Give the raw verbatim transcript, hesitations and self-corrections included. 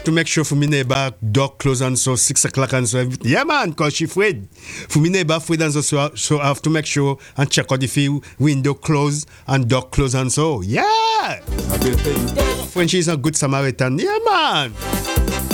to make sure for my neighbor door close and so six o'clock and so everything. Yeah man, cause she afraid. For my neighbor afraid and so so, so I have to make sure and check out if the window close and door close and so. Yeah. When she's a good Samaritan. Yeah man.